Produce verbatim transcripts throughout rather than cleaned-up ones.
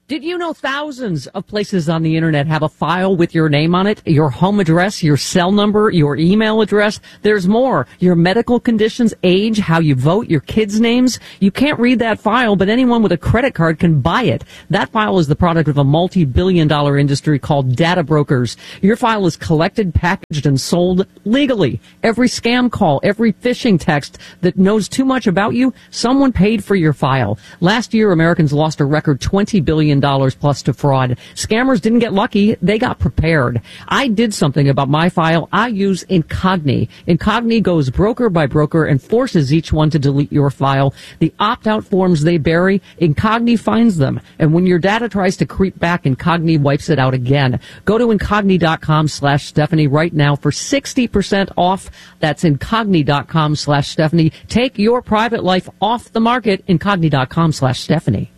Did you know thousands of places on the internet have a file with your name on it, your home address, your cell number, your email address? There's more. Your medical conditions, age, how you vote, your kids' names. You can't read that file, but anyone with a credit card can buy it. That file is the product of a multi-billion dollar industry called data brokers. Your file is collected, packaged, and sold legally. Every scam call, every phishing text that knows too much about you, someone paid for your file. Last year, Americans lost a record twenty billion dollars plus to fraud. Scammers didn't get lucky. They got prepared. I did something about my file. I use Incogni. Incogni goes broker by broker and forces each one to delete your file. The opt-out forms they bury, Incogni finds them. And when your data tries to creep back, Incogni wipes it out again. Go to Incogni.com slash Stephanie right now for sixty percent off. That's Incogni.com slash Stephanie. Take your private life off the market. Incogni.com slash Stephanie.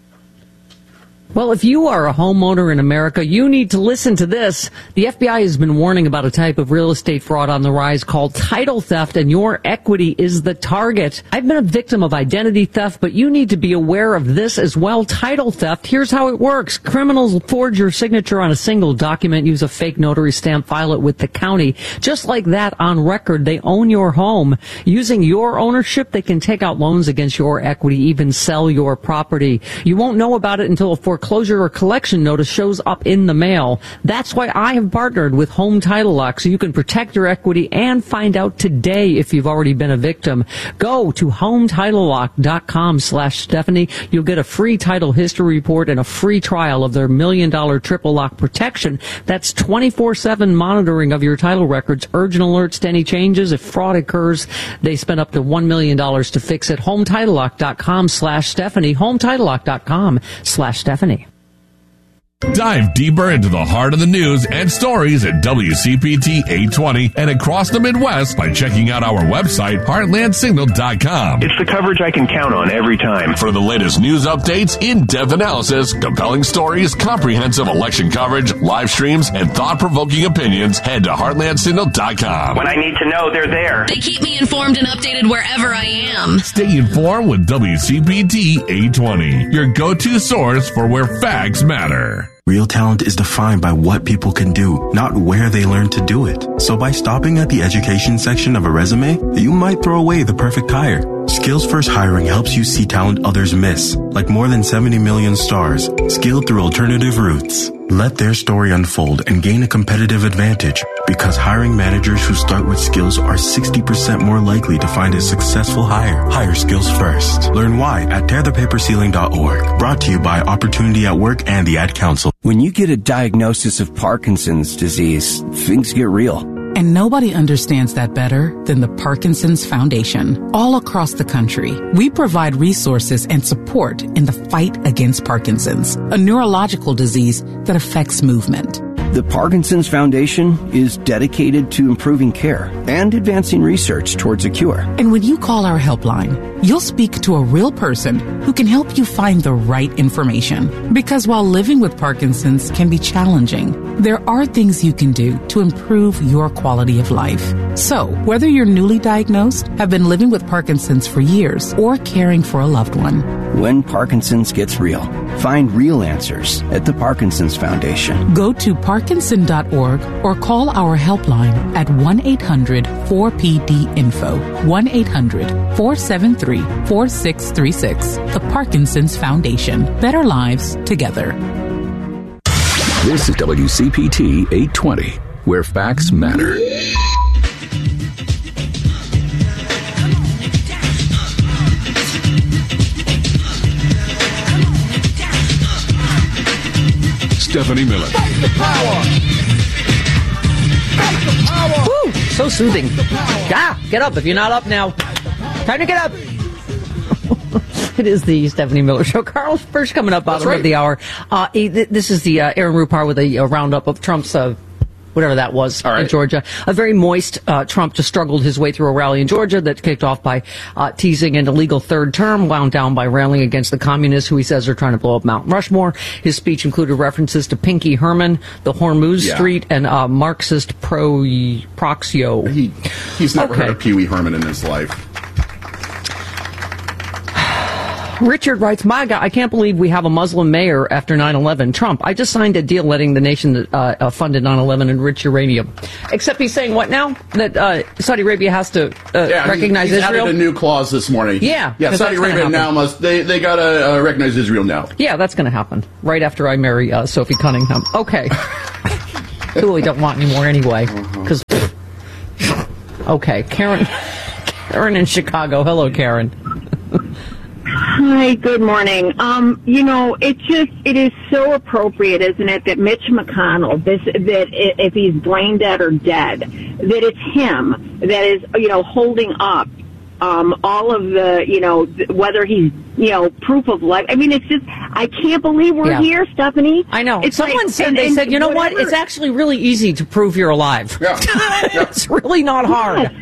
Well, if you are a homeowner in America, you need to listen to this. The F B I has been warning about a type of real estate fraud on the rise called title theft, and your equity is the target. I've been a victim of identity theft, but you need to be aware of this as well. Title theft, here's how it works. Criminals will forge your signature on a single document, use a fake notary stamp, file it with the county. Just like that, on record, they own your home. Using your ownership, they can take out loans against your equity, even sell your property. You won't know about it until a foreclosure Foreclosure or collection notice shows up in the mail. That's why I have partnered with Home Title Lock, so you can protect your equity and find out today if you've already been a victim. Go to HomeTitleLock.com slash Stephanie. You'll get a free title history report and a free trial of their million dollar triple lock protection. That's twenty-four seven monitoring of your title records, urgent alerts to any changes. If fraud occurs, they spend up to one million dollars to fix it. HomeTitleLock.com slash Stephanie. HomeTitleLock.com slash Stephanie. Dive deeper into the heart of the news and stories at W C P T eight twenty and across the Midwest by checking out our website, heartland signal dot com. It's the coverage I can count on every time. For the latest news updates, in-depth analysis, compelling stories, comprehensive election coverage, live streams, and thought-provoking opinions, head to heartland signal dot com. When I need to know, they're there. They keep me informed and updated wherever I am. Stay informed with W C P T eight twenty, your go-to source for where facts matter. Real talent is defined by what people can do, not where they learn to do it. So by stopping at the education section of a resume, you might throw away the perfect hire. Skills First Hiring helps you see talent others miss, like more than seventy million stars, skilled through alternative routes. Let their story unfold and gain a competitive advantage, because hiring managers who start with skills are sixty percent more likely to find a successful hire. Hire skills first. Learn why at tear the paper ceiling dot org. Brought to you by Opportunity at Work and the Ad Council. When you get a diagnosis of Parkinson's disease, things get real. And nobody understands that better than the Parkinson's Foundation. All across the country, we provide resources and support in the fight against Parkinson's, a neurological disease that affects movement. The Parkinson's Foundation is dedicated to improving care and advancing research towards a cure. And when you call our helpline, you'll speak to a real person who can help you find the right information. Because while living with Parkinson's can be challenging, there are things you can do to improve your quality of life. So, whether you're newly diagnosed, have been living with Parkinson's for years, or caring for a loved one, when Parkinson's gets real, find real answers at the Parkinson's Foundation. Go to parkinson dot org or call our helpline at one eight hundred four P D info, one eight hundred four seven three four six three six. The Parkinson's Foundation. Better lives together. This is W C P T eight twenty, where facts matter. Stephanie Miller. Fight the power. Fight the power. Woo, so soothing. Yeah, get up if you're not up now. Time to get up. It is the Stephanie Miller Show. Carl, first coming up bottom right. of the hour. Uh, this is the uh, Aaron Rupar with a, a roundup of Trump's uh, whatever that was right. in Georgia. A very moist uh, Trump just struggled his way through a rally in Georgia that kicked off by uh, teasing an illegal third term, wound down by railing against the communists who he says are trying to blow up Mount Rushmore. His speech included references to Pinky Herman, the Hormuz yeah. Street, and uh, Marxist pro Proxio. He, he's never okay. heard of Pee Wee Herman in his life. Richard writes, my God, I can't believe we have a Muslim mayor after nine eleven. Trump, I just signed a deal letting the nation uh, uh, funded nine eleven enrich uranium. Except he's saying what now? That uh, Saudi Arabia has to uh, yeah, recognize he's, he's Israel? added a new clause this morning. Yeah. Yeah, Saudi Arabia now must, they, they got to uh, recognize Israel now. Yeah, that's going to happen right after I marry uh, Sophie Cunningham. Okay. Who we don't want anymore anyway. Because, okay, Karen, Karen in Chicago. Hello, Karen. Hi, good morning. Um, you know, it just, it is so appropriate, isn't it, that Mitch McConnell, this, that if he's brain dead or dead, that it's him that is, you know, holding up um, all of the, you know, whether he's, you know, proof of life. I mean, it's just, I can't believe we're yeah. here, Stephanie. I know. It's Someone like, said, and, they and said, you know whatever. what? It's actually really easy to prove you're alive. Yeah. yeah. It's really not hard. Yes.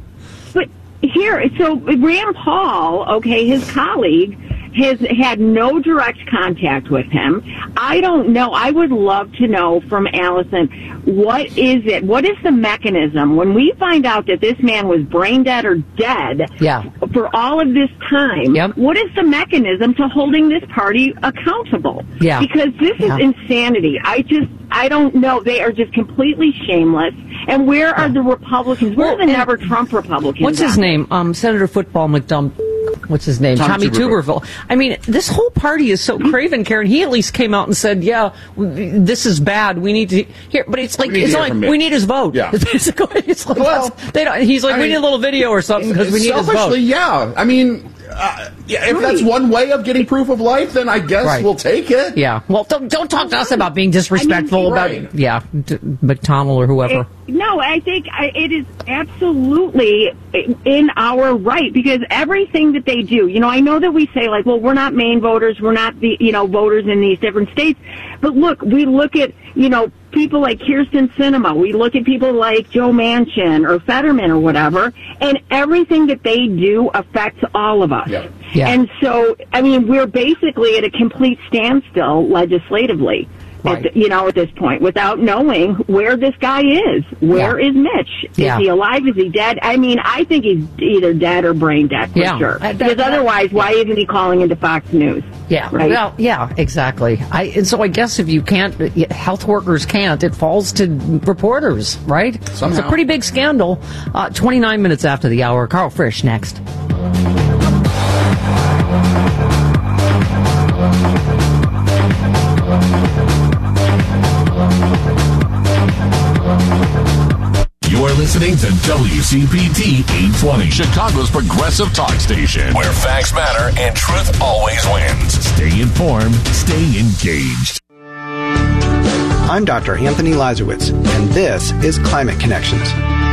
But here, so Rand Paul, okay, his colleague, has had no direct contact with him. I don't know. I would love to know from Allison, what is it? What is the mechanism when we find out that this man was brain dead or dead yeah. for all of this time? Yep. What is the mechanism to holding this party accountable? Yeah. Because this yeah. is insanity. I just, I don't know. They are just completely shameless. And where are the Republicans? Where well, are the never Trump Republicans? What's his at? name? Um, Senator Football McDum. What's his name? Tommy, Tommy Tuberville. I mean, this whole party is so craven, Karen. He at least came out and said, yeah, this is bad. We need to hear. But it's like, it's like we need his vote. Yeah. It's like, well, they don't, he's like, I we mean, need a little video or something because we need his vote. Selfishly, yeah. I mean, uh, yeah, if right. that's one way of getting proof of life, then I guess right. we'll take it. Yeah. Well, don't, don't talk to us about being disrespectful I mean, about, right. yeah, D- McDonnell or whoever. It, no, I think I, it is absolutely in our right because everything that they do, you know, I know that we say like, well, we're not Maine voters, we're not the, you know, voters in these different states, but look, we look at, you know, people like Kirsten Sinema, we look at people like Joe Manchin or Fetterman or whatever, and everything that they do affects all of us. Yeah. Yeah. And so, I mean, we're basically at a complete standstill legislatively. Right. At the, you know, at this point, without knowing where this guy is. Where yeah. is Mitch? Is yeah. he alive? Is he dead? I mean, I think he's either dead or brain dead, for yeah. sure. Uh, that, because that, otherwise, why isn't he calling into Fox News? Yeah, right? well, yeah, exactly. I, and so I guess if you can't, health workers can't, it falls to reporters, right? Somehow. It's a pretty big scandal. Uh, twenty-nine minutes after the hour. Carl Frisch next. You are listening to W C P T eight twenty, Chicago's progressive talk station, where facts matter and truth always wins. Stay informed, stay engaged. I'm Doctor Anthony Lazarowitz, and this is Climate Connections.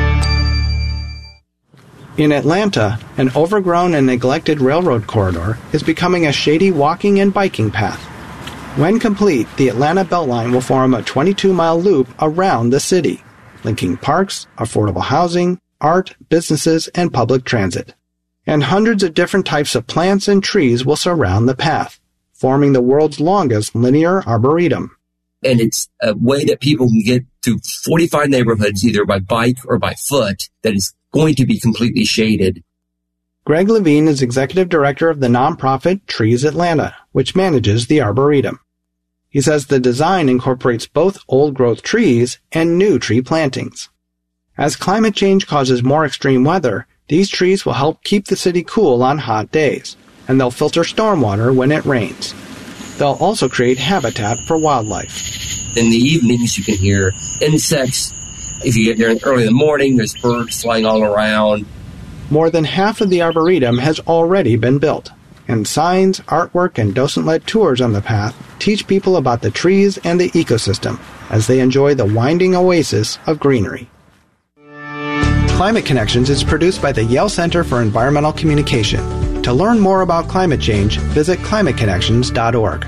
In Atlanta, an overgrown and neglected railroad corridor is becoming a shady walking and biking path. When complete, the Atlanta Beltline will form a twenty-two mile loop around the city, linking parks, affordable housing, art, businesses, and public transit. And hundreds of different types of plants and trees will surround the path, forming the world's longest linear arboretum. And it's a way that people can get to forty-five neighborhoods either by bike or by foot that is going to be completely shaded. Greg Levine is executive director of the nonprofit Trees Atlanta, which manages the arboretum. He says the design incorporates both old-growth trees and new tree plantings. As climate change causes more extreme weather, these trees will help keep the city cool on hot days, and they'll filter stormwater when it rains. They'll also create habitat for wildlife. In the evenings, you can hear insects. If you get there early in the morning, there's birds flying all around. More than half of the arboretum has already been built, and signs, artwork, and docent-led tours on the path teach people about the trees and the ecosystem as they enjoy the winding oasis of greenery. Climate Connections is produced by the Yale Center for Environmental Communication. To learn more about climate change, visit climate connections dot org.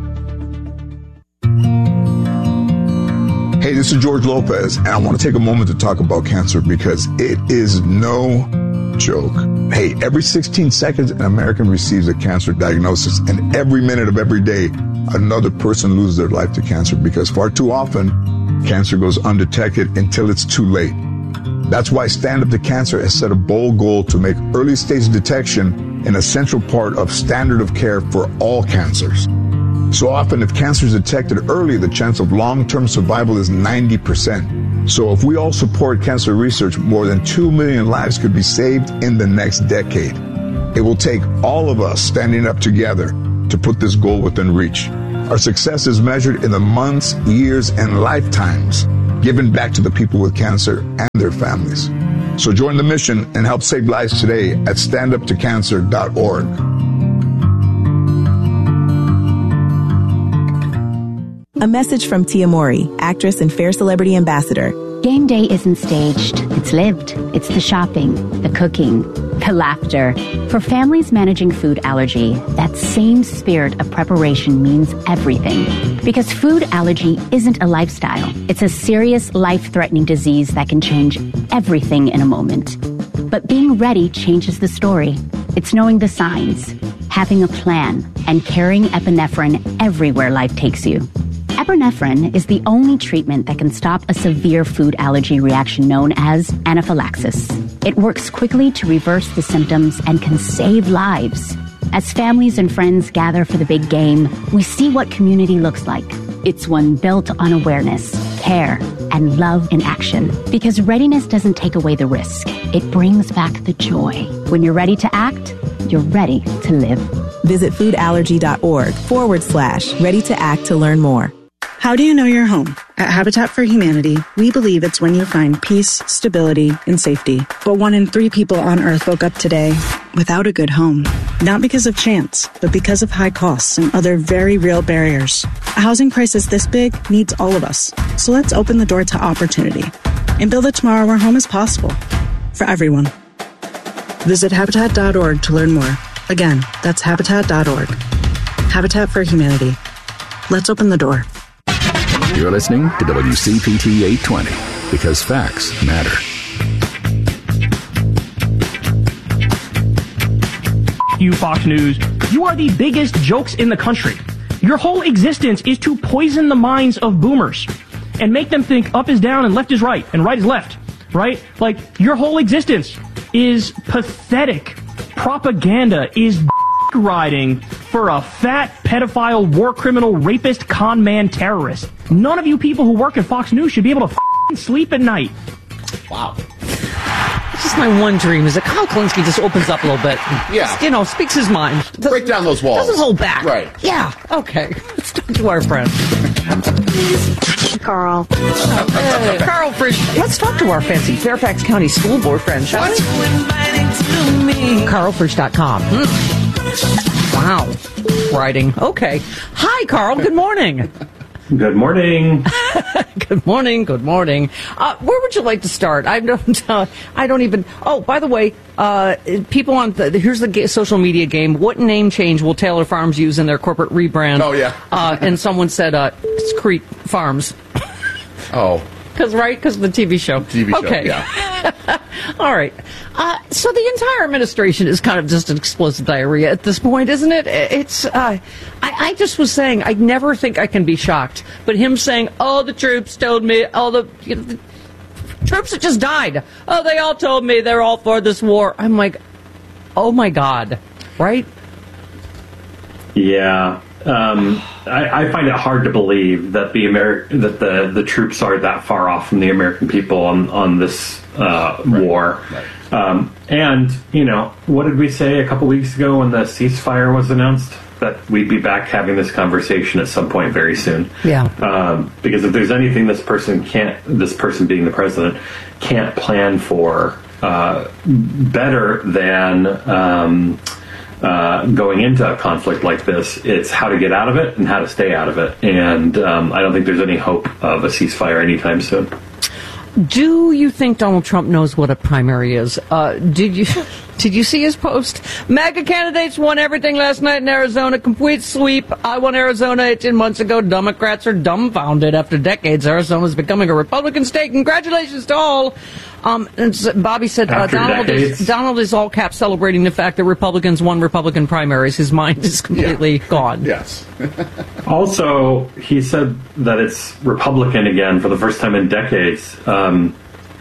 Hey, this is George Lopez, and I want to take a moment to talk about cancer because it is no joke. Hey, every sixteen seconds, an American receives a cancer diagnosis, and every minute of every day, another person loses their life to cancer because far too often, cancer goes undetected until it's too late. That's why Stand Up to Cancer has set a bold goal to make early stage detection an essential part of standard of care for all cancers. So often, if cancer is detected early, the chance of long-term survival is ninety percent. So if we all support cancer research, more than two million lives could be saved in the next decade. It will take all of us standing up together to put this goal within reach. Our success is measured in the months, years, and lifetimes given back to the people with cancer and their families. So join the mission and help save lives today at stand up to cancer dot org. A message from Tia Mori, actress and Fair Celebrity Ambassador. Game day isn't staged. It's lived. It's the shopping, the cooking, the laughter. For families managing food allergy, that same spirit of preparation means everything. Because food allergy isn't a lifestyle. It's a serious, life-threatening disease that can change everything in a moment. But being ready changes the story. It's knowing the signs, having a plan, and carrying epinephrine everywhere life takes you. Epinephrine is the only treatment that can stop a severe food allergy reaction known as anaphylaxis. It works quickly to reverse the symptoms and can save lives. As families and friends gather for the big game, we see what community looks like. It's one built on awareness, care, and love in action. Because readiness doesn't take away the risk. It brings back the joy. When you're ready to act, you're ready to live. Visit foodallergy.org forward slash ready to act to learn more. How do you know you're home? At Habitat for Humanity, we believe it's when you find peace, stability, and safety. But one in three people on Earth woke up today without a good home. Not because of chance, but because of high costs and other very real barriers. A housing crisis this big needs all of us. So let's open the door to opportunity and build a tomorrow where home is possible for everyone. Visit Habitat dot org to learn more. Again, that's Habitat dot org. Habitat for Humanity. Let's open the door. You're listening to W C P T eight twenty, because facts matter. You, Fox News, you are the biggest jokes in the country. Your whole existence is to poison the minds of boomers and make them think up is down and left is right and right is left, right? Like, your whole existence is pathetic. Propaganda is riding for a fat, pedophile, war criminal, rapist, con man, terrorist. None of you people who work at Fox News should be able to f***ing sleep at night. Wow. This is my one dream, is that Kyle Kulinski just opens up a little bit. Yeah. Just, you know, speaks his mind. Does, Break down those walls. Doesn't hold back. Right. Yeah. Okay. Let's talk to our friend. Carl. Uh, Carl Frisch. Let's talk to our fancy Fairfax County School Board friend, shall we? Carl Frisch dot com. Hmm. Wow. Writing. Okay. Hi, Carl. Good morning. Good morning. Good morning. Good morning. Uh, where would you like to start? I don't. Uh, I don't even. Oh, by the way, uh, people on the, here's the ga- social media game. What name change will Taylor Farms use in their corporate rebrand? Oh yeah. uh, and someone said uh, it's Crete Farms. Oh. Because right, because of the T V show. T V show. Okay. Yeah. All right. Uh, so the entire administration is kind of just an explosive diarrhea at this point, isn't it? It's. Uh, I, I just was saying, I never think I can be shocked, but him saying, "Oh, the troops told me," all the, you know, the troops that just died. Oh, they all told me they're all for this war. I'm like, oh my God, right? Yeah. Um, I, I find it hard to believe that the Ameri- that the, the troops are that far off from the American people on on this uh, right. war. Right. Um, and you know, what did we say a couple weeks ago when the ceasefire was announced? That we'd be back having this conversation at some point very soon. Yeah. Um, because if there's anything this person can't, this person being the president, can't plan for uh, better than. Um, Uh, going into a conflict like this, it's how to get out of it and how to stay out of it. And um, I don't think there's any hope of a ceasefire anytime soon. Do you think Donald Trump knows what a primary is? Uh, did you did you see his post? MAGA candidates won everything last night in Arizona. Complete sweep. I won Arizona eighteen months ago. Democrats are dumbfounded after decades. Arizona's becoming a Republican state. Congratulations to all. Um, and Bobby said uh, Donald is, Donald is all caps celebrating the fact that Republicans won Republican primaries. His mind is completely yeah. gone. Yes. Also, he said that it's Republican again for the first time in decades. Um,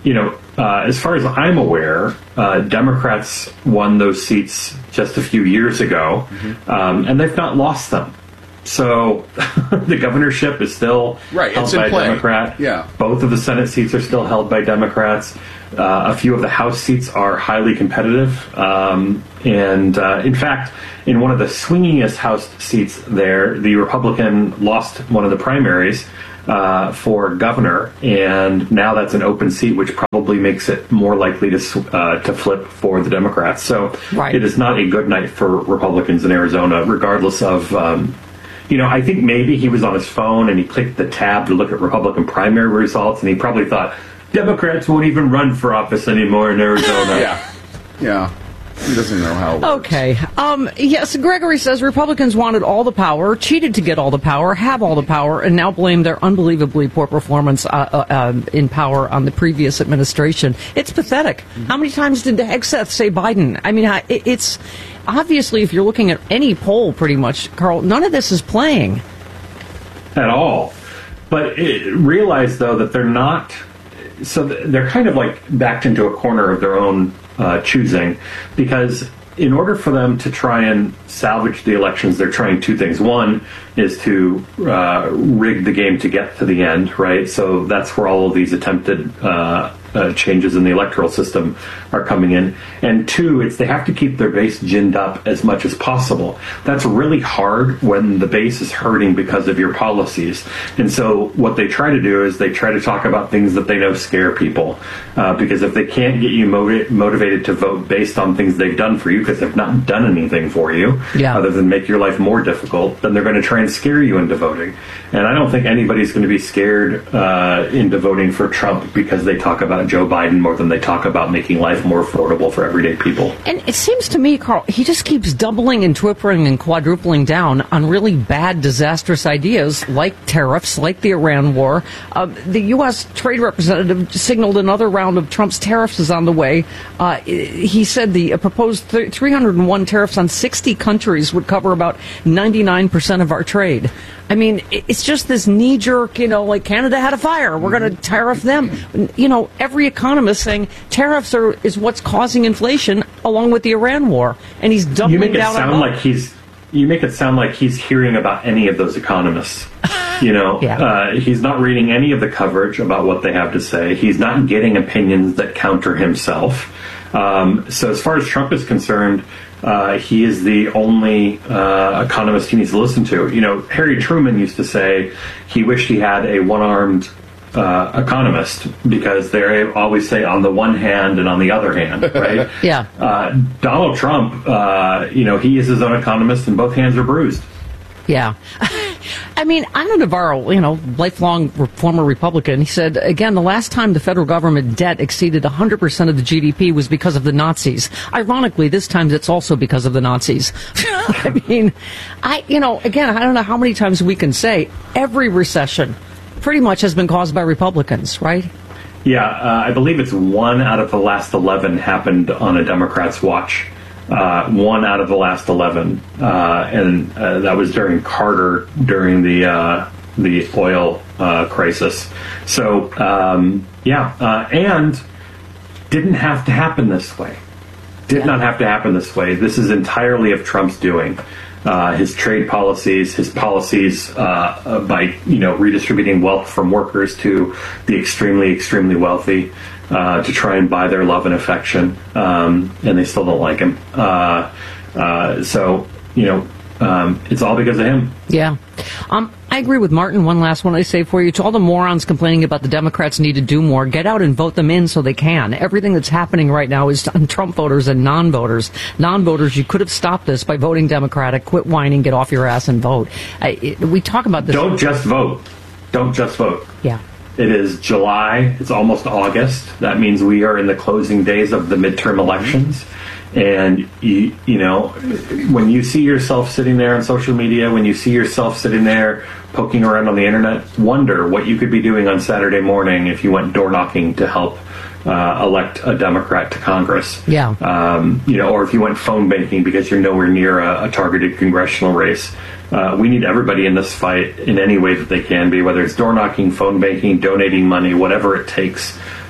you know, uh, as far as I'm aware, uh, Democrats won those seats just a few years ago, mm-hmm. um, and they've not lost them. So the governorship is still right, held it's by in play. a Democrat. Yeah. Both of the Senate seats are still held by Democrats. Uh, a few of the House seats are highly competitive. Um, and uh, in fact, in one of the swingiest House seats there, the Republican lost one of the primaries uh, for governor. And now that's an open seat, which probably makes it more likely to uh, to flip for the Democrats. So right. It is not a good night for Republicans in Arizona, regardless of... Um, You know, I think maybe he was on his phone and he clicked the tab to look at Republican primary results, and he probably thought, Democrats won't even run for office anymore in Arizona. yeah. Yeah. He doesn't know how it works. Okay. Um, yes, Gregory says Republicans wanted all the power, cheated to get all the power, have all the power, and now blame their unbelievably poor performance uh, uh, uh, in power on the previous administration. It's pathetic. Mm-hmm. How many times did Hegseth say Biden? I mean, it, it's obviously, if you're looking at any poll, pretty much, Carl, none of this is playing. At all. But it, realize, though, that they're not... So they're kind of like backed into a corner of their own uh, choosing, because in order for them to try and salvage the elections, they're trying two things. One is to uh, rig the game to get to the end, right? So that's where all of these attempted uh, uh, changes in the electoral system are coming in. And two, it's they have to keep their base ginned up as much as possible. That's really hard when the base is hurting because of your policies. And so what they try to do is they try to talk about things that they know scare people. Uh, because if they can't get you motiv- motivated to vote based on things they've done for you, because they've not done anything for you, yeah. other than make your life more difficult, then they're going to try and scare you into voting. And I don't think anybody's going to be scared uh, into voting for Trump because they talk about Joe Biden more than they talk about making life more affordable for everyday people. And it seems to me, Carl, he just keeps doubling and tripling and quadrupling down on really bad, disastrous ideas like tariffs, like the Iran war. Uh, the U S trade representative signaled another round of Trump's tariffs is on the way. Uh, he said the proposed th- three hundred one tariffs on sixty countries would cover about ninety-nine percent of our trade. I mean, it's just this knee-jerk, you know, like Canada had a fire, we're going to tariff them. You know, every economist saying tariffs are is what's causing inflation, along with the Iran war, and he's doubling you make it down sound on like he's You make it sound like he's hearing about any of those economists. You know, yeah. uh, he's not reading any of the coverage about what they have to say. He's not getting opinions that counter himself. Um, so as far as Trump is concerned, uh, he is the only uh, economist he needs to listen to. You know, Harry Truman used to say he wished he had a one-armed uh, economist, because they always say on the one hand and on the other hand, right? yeah. Uh, Donald Trump, uh, you know, he is his own economist and both hands are bruised. Yeah. I mean, Anna Navarro, you know, lifelong former Republican, he said, again, the last time the federal government debt exceeded one hundred percent of the G D P was because of the Nazis. Ironically, this time it's also because of the Nazis. I mean, I, you know, again, I don't know how many times we can say every recession pretty much has been caused by Republicans, right? Yeah, uh, I believe it's one out of the last eleven happened on a Democrat's watch. Uh, one out of the last eleven, uh, and uh, that was during Carter, during the uh, the oil uh, crisis. So, um, yeah, uh, and didn't have to happen this way. Did yeah. not have to happen this way. This is entirely of Trump's doing. Uh, his trade policies, his policies uh, by you know redistributing wealth from workers to the extremely, extremely wealthy. Uh, to try and buy their love and affection, um, and they still don't like him. Uh, uh, so, you know, um, it's all because of him. Yeah. Um, I agree with Martin. One last one I say for you. To all the morons complaining about the Democrats need to do more, get out and vote them in so they can. Everything that's happening right now is on Trump voters and non-voters. Non-voters, you could have stopped this by voting Democratic. Quit whining, get off your ass and vote. I, it, we talk about this. Don't just vote. Don't just vote. Yeah. It is July. It's almost August. That means we are in the closing days of the midterm elections. And, you, you know, when you see yourself sitting there on social media, when you see yourself sitting there poking around on the internet, wonder what you could be doing on Saturday morning if you went door knocking to help uh, elect a Democrat to Congress. Yeah. Um, you know, or if you went phone banking because you're nowhere near a, a targeted congressional race. Uh, we need everybody in this fight in any way that they can be, whether it's door knocking, phone banking, donating money, whatever it takes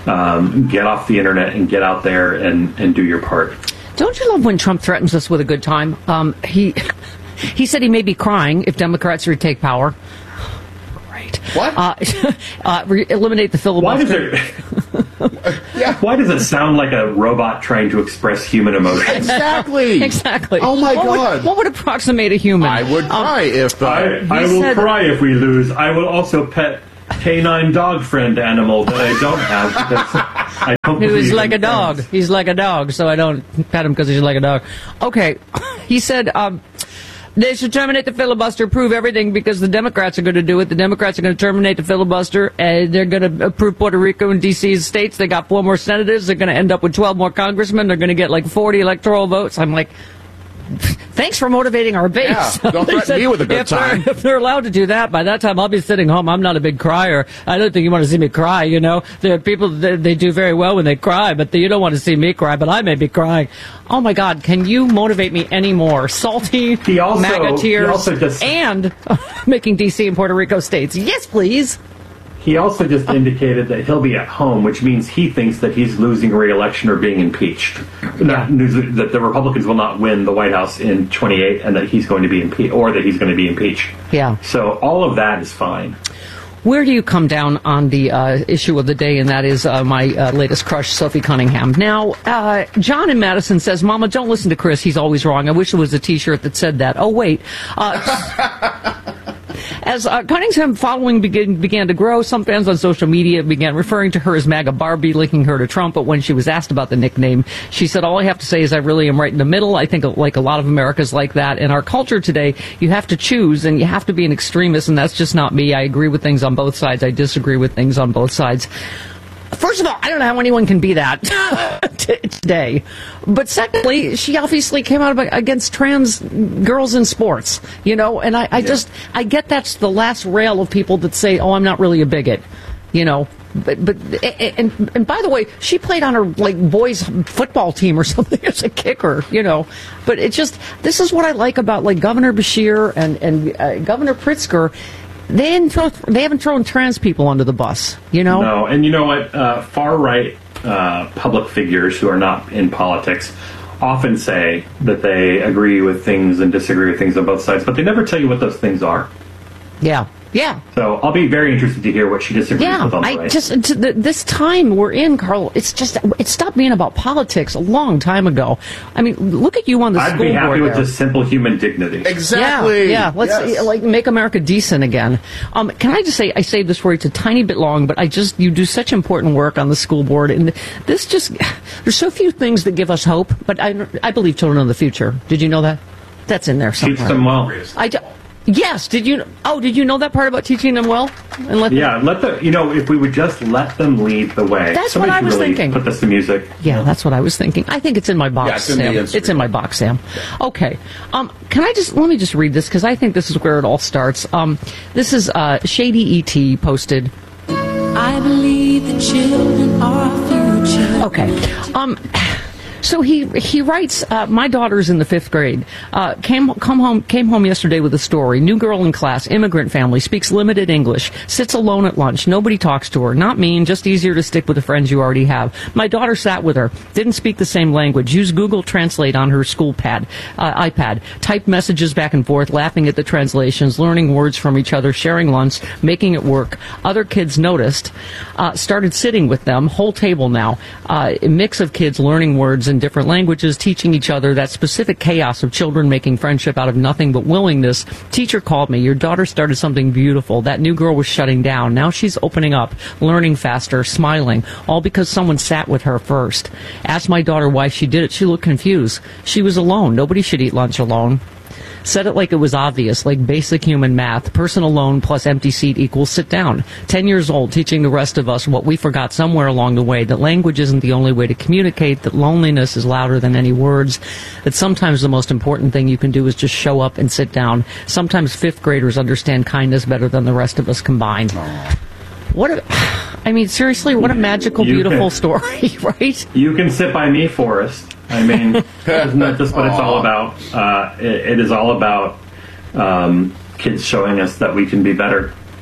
um, get off the internet and get out there and, and do your part. Don't you love when Trump threatens us with a good time? Um, he he said he may be crying if Democrats retake power. Great. What? Uh, uh, re- eliminate the filibuster. Why does it? yeah. Why does it sound like a robot trying to express human emotion? Exactly. Exactly. Oh my what God. Would, what would approciate a human? I would cry um, if uh, I, I will said, cry if we lose. I will also pet canine dog friend animal that I don't have because I don't. He was like a friends. dog. He's like a dog, so I don't pet him because he's like a dog. Okay, he said um, they should terminate the filibuster, prove everything because the Democrats are going to do it. The Democrats are going to terminate the filibuster, and they're going to approve Puerto Rico and D C as states. They got four more senators. They're going to end up with twelve more congressmen. They're going to get like forty electoral votes. I'm like, thanks for motivating our base. Yeah, don't threaten said, me with a good if time. If they're allowed to do that, by that time I'll be sitting home. I'm not a big crier. I don't think you want to see me cry, you know. There are people, they, they do very well when they cry, but you don't want to see me cry, but I may be crying. Oh, my God, can you motivate me any more? Salty, He also- MAGA he tears, also just- and making D C and Puerto Rico states. Yes, please. He also just indicated that he'll be at home, which means he thinks that he's losing re-election or being impeached. Not, that the Republicans will not win the White House in twenty-eight, and that he's going to be impeached, or that he's going to be impeached. Yeah. So all of that is fine. Where do you come down on the uh, issue of the day, and that is uh, my uh, latest crush, Sophie Cunningham. Now, uh, John in Madison says, Mama, don't listen to Chris. He's always wrong. I wish it was a T-shirt that said that. Oh, wait. Uh, As uh, Cunningham following begin, began to grow, some fans on social media began referring to her as MAGA Barbie, linking her to Trump. But when she was asked about the nickname, she said, all I have to say is I really am right in the middle. I think like a lot of America's like that. In our culture today, you have to choose, and you have to be an extremist, and that's just not me. I agree with things on both sides. I disagree with things on both sides. First of all, I don't know how anyone can be that today. But secondly, she obviously came out against trans girls in sports, you know, and I, I yeah. just, I get that's the last rail of people that say, oh, I'm not really a bigot, you know. But, but and, and by the way, she played on her, like, boys' football team or something as a kicker, you know. But it just, this is what I like about, like, Governor Beshear and, and uh, Governor Pritzker. They didn't throw, they haven't thrown trans people under the bus, you know? No, and you know what? Uh, far-right uh, public figures who are not in politics often say that they agree with things and disagree with things on both sides, but they never tell you what those things are. Yeah. Yeah. So I'll be very interested to hear what she disagrees yeah, with on the I way. just to the, this time we're in, Carl. It's just it stopped being about politics a long time ago. I mean, look at you on the I'd school be happy board with there. just simple human dignity. Exactly. Yeah, yeah. Let's yes. like make America decent again. Um, can I just say I saved this for you? It's a tiny bit long, but I just you do such important work on the school board, and this just there's so few things that give us hope. But I I believe children of the future. Did you know that? That's in there somewhere. Teach them well. I. Do, Yes. Did you? Oh, did you know that part about teaching them well? And let yeah, them, let the you know if we would just let them lead the way. That's Somebody what I should was really thinking. Put this to music. Yeah, that's what I was thinking. I think it's in my box, yeah, it's in Sam. The it's in my box, Sam. Okay. Um, can I just let me just read this because I think this is where it all starts. Um, this is uh, Shady E T posted. I believe the children are our future. Okay. Um. So he he writes, uh, my daughter's in the fifth grade. Uh, came come home came home yesterday with a story. New girl in class, immigrant family, speaks limited English, sits alone at lunch. Nobody talks to her. Not mean, just easier to stick with the friends you already have. My daughter sat with her, didn't speak the same language, used Google Translate on her school pad, uh, iPad, typed messages back and forth, laughing at the translations, learning words from each other, sharing lunch, making it work. Other kids noticed, uh, started sitting with them, whole table now, uh, a mix of kids learning words in different languages, teaching each other, that specific chaos of children making friendship out of nothing but willingness. Teacher called me. Your daughter started something beautiful. That new girl was shutting down. Now she's opening up, learning faster, smiling, all because someone sat with her first. Asked my daughter why she did it. She looked confused. She was alone. Nobody should eat lunch alone. Said it like it was obvious, like basic human math. Person alone plus empty seat equals sit down. Ten years old, teaching the rest of us what we forgot somewhere along the way, that language isn't the only way to communicate, that loneliness is louder than any words, that sometimes the most important thing you can do is just show up and sit down. Sometimes fifth graders understand kindness better than the rest of us combined. Aww. What a, I mean, seriously, what a magical, You beautiful can, story, right? You can sit by me, Forrest. I mean, isn't that just what it's all about? Uh, it, it is all about um, kids showing us that we can be better.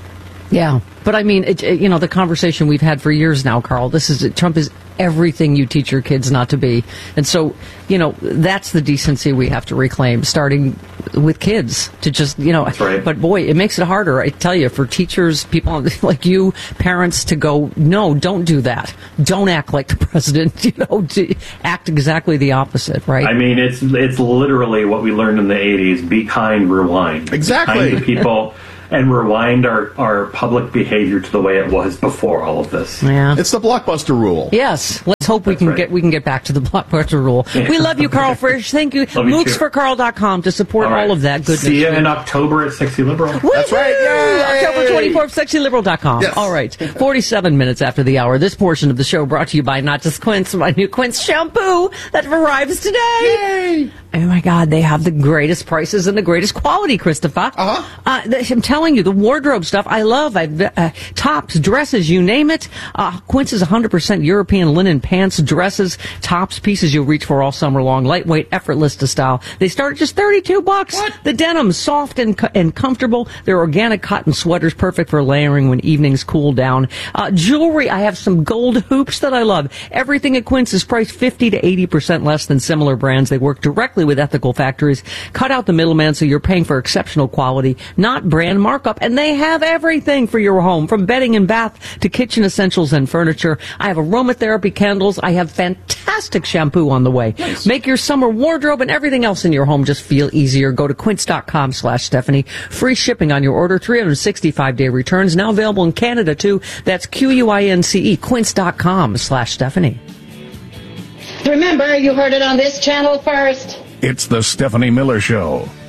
Yeah, but I mean, it, it, you know, the conversation we've had for years now, Carl, this is, Trump is everything you teach your kids not to be. And so, you know, that's the decency we have to reclaim, starting with kids to just, you know, that's right. But boy, it makes it harder, I tell you, for teachers, people like you, parents to go, no, don't do that. Don't act like the president, you know, to act exactly the opposite, right? I mean, it's, it's literally what we learned in the eighties, be kind, rewind. Exactly. Be kind to people. And rewind our, our public behavior to the way it was before all of this. Yeah, it's the Blockbuster rule. Yes, let's hope we That's can right. get we can get back to the Blockbuster rule. We love you, Carl Frisch. Thank you, mooks for carl dot com to support all, right. all of that goodness. See you in October at Sexy Liberal. Woo-hoo! That's right. Yay! October twenty-fourth, sexy liberal dot com. Yes. All right, forty-seven minutes after the hour. This portion of the show brought to you by Not Just Quince, my new Quince shampoo that arrives today. Yay! Oh my God, they have the greatest prices and the greatest quality, Christopher. Uh-huh. Uh, I'm telling you, the wardrobe stuff I love. I, uh, tops, dresses, you name it. Uh, Quince's one hundred percent European linen pants, dresses, tops, pieces you'll reach for all summer long. Lightweight, effortless to style. They start at just thirty-two bucks. What? The denim, soft and, co- and comfortable. They're organic cotton sweaters, perfect for layering when evenings cool down. Uh, jewelry, I have some gold hoops that I love. Everything at Quince is priced fifty to eighty percent less than similar brands. They work directly with ethical factories. Cut out the middleman so you're paying for exceptional quality, not brand markup. And they have everything for your home, from bedding and bath to kitchen essentials and furniture. I have aromatherapy candles. I have fantastic shampoo on the way. Nice. Make your summer wardrobe and everything else in your home just feel easier. Go to quince dot com slash Stephanie. Free shipping on your order, three hundred sixty-five day returns. Now available in Canada too. That's Q U I N C E, quince dot com slash Stephanie. Remember, you heard it on this channel first. It's the Stephanie Miller Show.